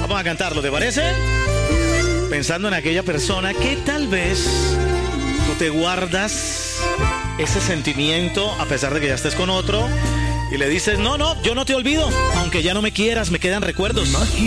Vamos a cantarlo, ¿te parece? Pensando en aquella persona que tal vez tú te guardas ese sentimiento a pesar de que ya estés con otro y le dices, no, yo no te olvido, aunque ya no me quieras, me quedan recuerdos.